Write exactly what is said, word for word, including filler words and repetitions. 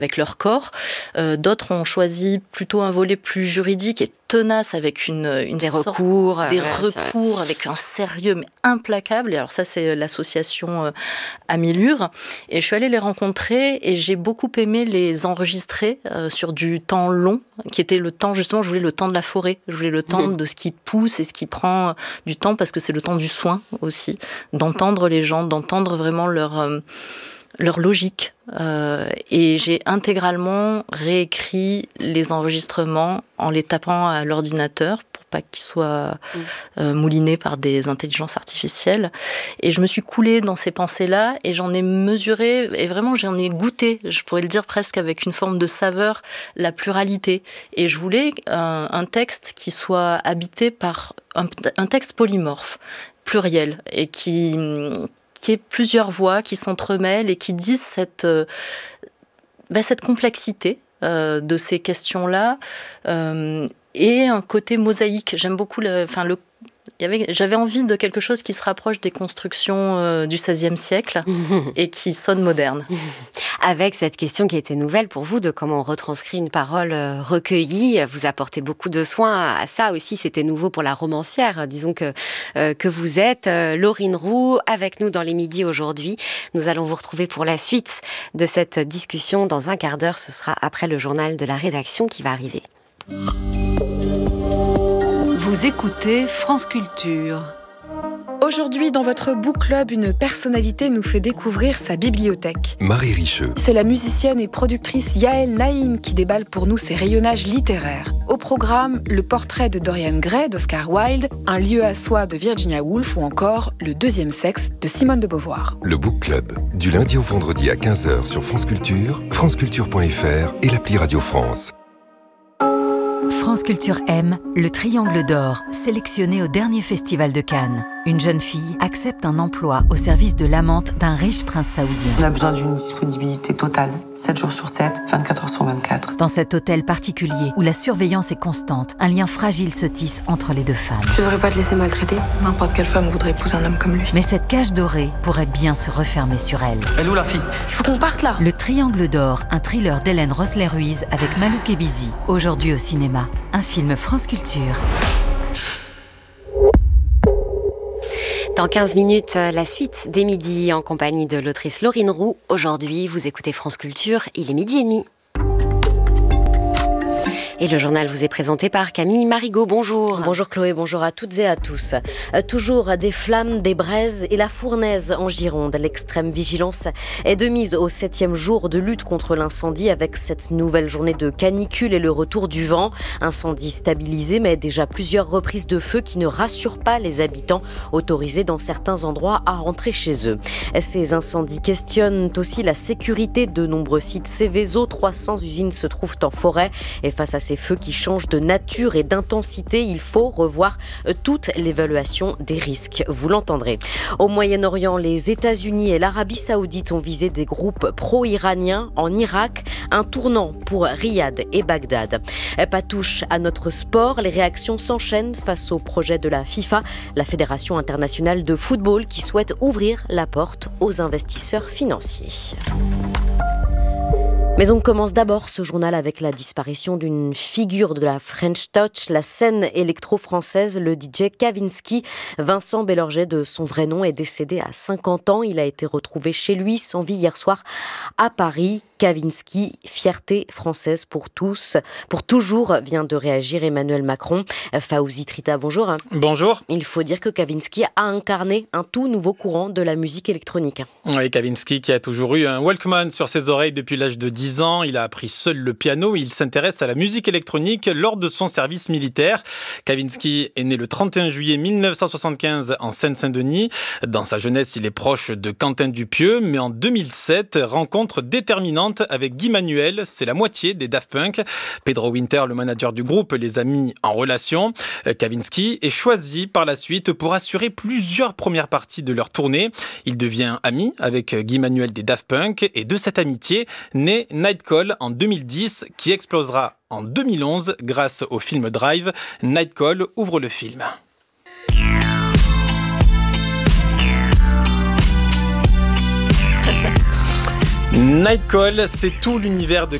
avec leur corps. Euh, d'autres ont choisi plutôt un volet plus juridique et tenace avec une, une des sorte, recours, des ouais, recours avec un sérieux mais implacable. Et alors ça, c'est l'association euh, Amilure. Et je suis allée les rencontrer et j'ai beaucoup aimé les enregistrer euh, sur du temps long, qui était le temps, justement, je voulais le temps de la forêt. Je voulais le temps mmh. de ce qui pousse et ce qui prend du temps, parce que c'est le temps du soin aussi, d'entendre les gens, d'entendre vraiment leur... Euh, leur logique. Euh, et j'ai intégralement réécrit les enregistrements en les tapant à l'ordinateur pour pas qu'ils soient euh, moulinés par des intelligences artificielles. Et je me suis coulée dans ces pensées-là et j'en ai mesuré, et vraiment j'en ai goûté, je pourrais le dire presque avec une forme de saveur, la pluralité. Et je voulais un, un texte qui soit habité par un, un texte polymorphe, pluriel, et qui... qui est plusieurs voix qui s'entremêlent et qui disent cette, euh, bah, cette complexité euh, de ces questions-là euh, et un côté mosaïque. J'aime beaucoup le, enfin, le Il y avait, j'avais envie de quelque chose qui se rapproche des constructions euh, du seizième siècle et qui sonne moderne. Avec cette question qui était nouvelle pour vous, de comment on retranscrit une parole euh, recueillie, vous apportez beaucoup de soin à ça aussi, c'était nouveau pour la romancière, disons que, euh, que vous êtes. Euh, Laurine Roux, avec nous dans les midis aujourd'hui. Nous allons vous retrouver pour la suite de cette discussion dans un quart d'heure. Ce sera après le journal de la rédaction qui va arriver. Vous écoutez France Culture. Aujourd'hui, dans votre book club, une personnalité nous fait découvrir sa bibliothèque. Marie Richeux. C'est la musicienne et productrice Yael Naïm qui déballe pour nous ses rayonnages littéraires. Au programme, le portrait de Dorian Gray d'Oscar Wilde, Un lieu à soi de Virginia Woolf ou encore Le deuxième sexe de Simone de Beauvoir. Le book club, du lundi au vendredi à quinze heures sur France Culture, franceculture point f r et l'appli Radio France. France Culture aime le Triangle d'Or, sélectionné au dernier festival de Cannes. Une jeune fille accepte un emploi au service de l'amante d'un riche prince saoudien. On a besoin d'une disponibilité totale, sept jours sur sept, vingt-quatre heures sur vingt-quatre. Dans cet hôtel particulier où la surveillance est constante, un lien fragile se tisse entre les deux femmes. Tu devrais pas te laisser maltraiter. N'importe quelle femme voudrait épouser un homme comme lui. Mais cette cage dorée pourrait bien se refermer sur elle. Elle est où la fille ? Il faut qu'on parte là. Le Triangle d'Or, un thriller d'Hélène Rossler-Ruiz avec Malouk Ebizi. Aujourd'hui au cinéma, un film France Culture. Dans quinze minutes, la suite des midis en compagnie de l'autrice Laurine Roux. Aujourd'hui, vous écoutez France Culture, il est midi et demi. Et le journal vous est présenté par Camille Marigot. Bonjour. Bonjour Chloé, bonjour à toutes et à tous. Euh, toujours des flammes, des braises et la fournaise en Gironde. L'extrême vigilance est de mise au septième jour de lutte contre l'incendie avec cette nouvelle journée de canicule et le retour du vent. Incendie stabilisé, mais déjà plusieurs reprises de feu qui ne rassurent pas les habitants autorisés dans certains endroits à rentrer chez eux. Ces incendies questionnent aussi la sécurité de nombreux sites Céveso. trois cents usines se trouvent en forêt et face à ces feux qui changent de nature et d'intensité, il faut revoir toute l'évaluation des risques. Vous l'entendrez. Au Moyen-Orient, les États-Unis et l'Arabie Saoudite ont visé des groupes pro-iraniens en Irak, un tournant pour Riyad et Bagdad. Pas touche à notre sport, les réactions s'enchaînent face au projet de la FIFA, la Fédération internationale de football, qui souhaite ouvrir la porte aux investisseurs financiers. Mais on commence d'abord ce journal avec la disparition d'une figure de la French Touch, la scène électro-française, le D J Kavinsky. Vincent Bellorget, de son vrai nom, est décédé à cinquante ans. Il a été retrouvé chez lui sans vie hier soir à Paris. Kavinsky, fierté française pour tous, pour toujours, vient de réagir Emmanuel Macron. Fawzi Trita, bonjour. Bonjour. Il faut dire que Kavinsky a incarné un tout nouveau courant de la musique électronique. Oui, Kavinsky qui a toujours eu un Walkman sur ses oreilles depuis l'âge de dix ans. Il a appris seul le piano. Il s'intéresse à la musique électronique lors de son service militaire. Kavinsky est né le trente et un juillet mille neuf cent soixante-quinze en Seine-Saint-Denis. Dans sa jeunesse, il est proche de Quentin Dupieux, mais en deux mille sept, rencontre déterminante avec Guy Manuel, c'est la moitié des Daft Punk. Pedro Winter, le manager du groupe, les a mis en relation. Kavinsky est choisi par la suite pour assurer plusieurs premières parties de leur tournée. Il devient ami avec Guy Manuel des Daft Punk et de cette amitié naît Nightcall en deux mille dix qui explosera en deux mille onze grâce au film Drive. Nightcall ouvre le film. Nightcall, c'est tout l'univers de